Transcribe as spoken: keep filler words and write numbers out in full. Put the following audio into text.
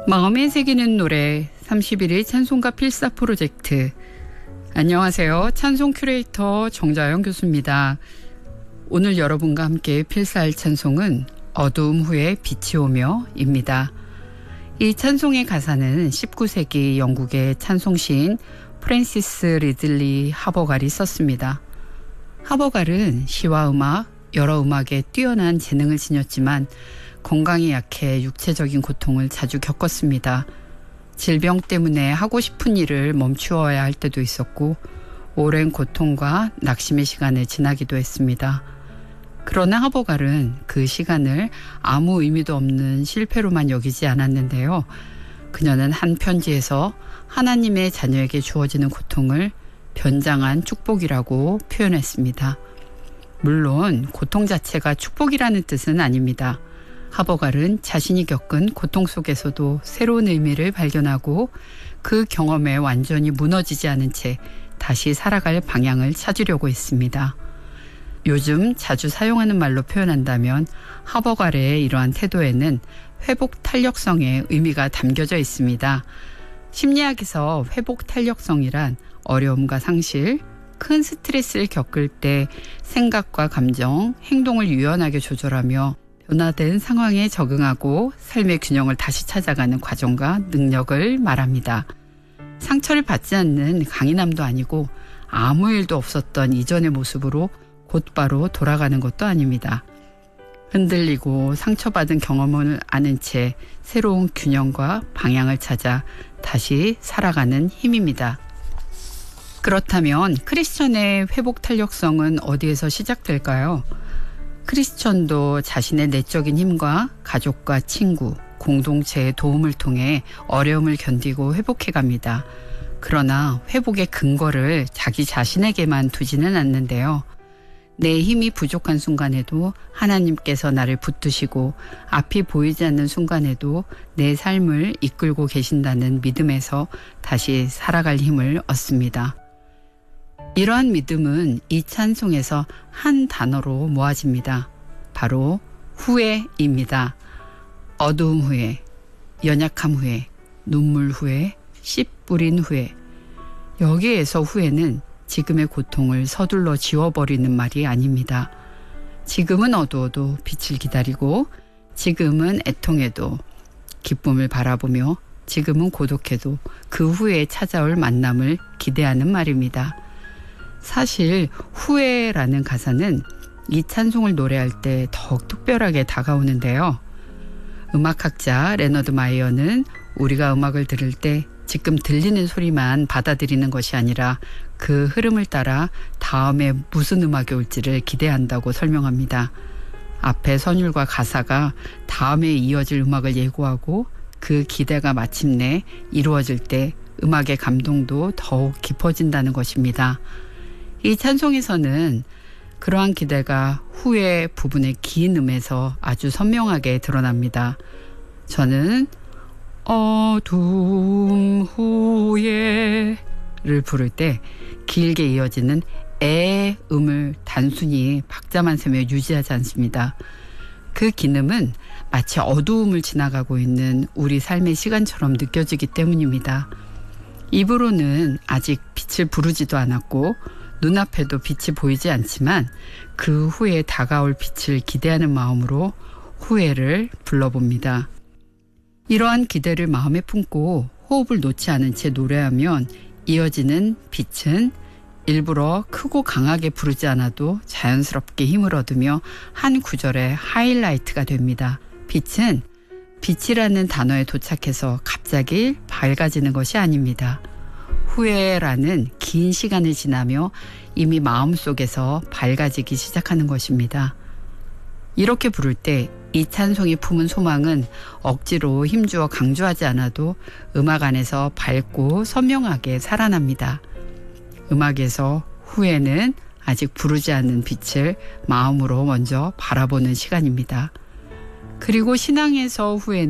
마음에 새기는 노래 삼십일 일 찬송가 필사 프로젝트. 안녕하세요. 찬송 큐레이터 정자영 교수입니다. 오늘 여러분과 함께 필사할 찬송은 어두움 후에 빛이 오며 입니다. 이 찬송의 가사는 십구 세기 영국의 찬송시인 프랜시스 리들리 하버갈이 썼습니다. 하버갈은 시와 음악, 여러 음악에 뛰어난 재능을 지녔지만 건강이 약해 육체적인 고통을 자주 겪었습니다. 질병 때문에 하고 싶은 일을 멈추어야 할 때도 있었고 오랜 고통과 낙심의 시간을 지나기도 했습니다. 그러나 하버갈은 그 시간을 아무 의미도 없는 실패로만 여기지 않았는데요. 그녀는 한 편지에서 하나님의 자녀에게 주어지는 고통을 변장한 축복이라고 표현했습니다. 물론 고통 자체가 축복이라는 뜻은 아닙니다. 하버갈은 자신이 겪은 고통 속에서도 새로운 의미를 발견하고 그 경험에 완전히 무너지지 않은 채 다시 살아갈 방향을 찾으려고 했습니다. 요즘 자주 사용하는 말로 표현한다면 하버갈의 이러한 태도에는 회복 탄력성의 의미가 담겨져 있습니다. 심리학에서 회복 탄력성이란 어려움과 상실, 큰 스트레스를 겪을 때 생각과 감정, 행동을 유연하게 조절하며 변화된 상황에 적응하고 삶의 균형을 다시 찾아가는 과정과 능력을 말합니다. 상처를 받지 않는 강인함도 아니고 아무 일도 없었던 이전의 모습으로 곧바로 돌아가는 것도 아닙니다. 흔들리고 상처받은 경험을 아는 채 새로운 균형과 방향을 찾아 다시 살아가는 힘입니다. 그렇다면 크리스천의 회복 탄력성은 어디에서 시작될까요? 크리스천도 자신의 내적인 힘과 가족과 친구, 공동체의 도움을 통해 어려움을 견디고 회복해갑니다. 그러나 회복의 근거를 자기 자신에게만 두지는 않는데요. 내 힘이 부족한 순간에도 하나님께서 나를 붙드시고 앞이 보이지 않는 순간에도 내 삶을 이끌고 계신다는 믿음에서 다시 살아갈 힘을 얻습니다. 이러한 믿음은 이 찬송에서 한 단어로 모아집니다. 바로 후회입니다. 어두움 후에, 연약함 후에, 눈물 후에, 씨 뿌린 후에. 여기에서 후회는 지금의 고통을 서둘러 지워버리는 말이 아닙니다. 지금은 어두워도 빛을 기다리고, 지금은 애통해도 기쁨을 바라보며, 지금은 고독해도 그 후에 찾아올 만남을 기대하는 말입니다. 사실 후회라는 가사는 이 찬송을 노래할 때 더욱 특별하게 다가오는데요. 음악학자 레너드 마이어는 우리가 음악을 들을 때 지금 들리는 소리만 받아들이는 것이 아니라 그 흐름을 따라 다음에 무슨 음악이 올지를 기대한다고 설명합니다. 앞에 선율과 가사가 다음에 이어질 음악을 예고하고 그 기대가 마침내 이루어질 때 음악의 감동도 더욱 깊어진다는 것입니다. 이 찬송에서는 그러한 기대가 후에 부분의 긴 음에서 아주 선명하게 드러납니다. 저는 어둠 후에를 부를 때 길게 이어지는 에 음을 단순히 박자만 세며 유지하지 않습니다. 그 긴 음은 마치 어두움을 지나가고 있는 우리 삶의 시간처럼 느껴지기 때문입니다. 입으로는 아직 빛을 부르지도 않았고 눈앞에도 빛이 보이지 않지만 그 후에 다가올 빛을 기대하는 마음으로 후회를 불러봅니다. 이러한 기대를 마음에 품고 호흡을 놓지 않은 채 노래하면 이어지는 빛은 일부러 크고 강하게 부르지 않아도 자연스럽게 힘을 얻으며 한 구절의 하이라이트가 됩니다. 빛은 빛이라는 단어에 도착해서 갑자기 밝아지는 것이 아닙니다. 후회라는 긴 시간을 지나며 이미 마음속에서 밝아지기 시작하는 것입니다. 이렇게 부를 때 이 찬송이 품은 소망은 억지로 힘주어 강조하지 않아도 음악 안에서 밝고 선명하게 살아납니다. 음악에서 후회는 아직 부르지 않는 빛을 마음으로 먼저 바라보는 시간입니다. 그리고 신앙에서 후회는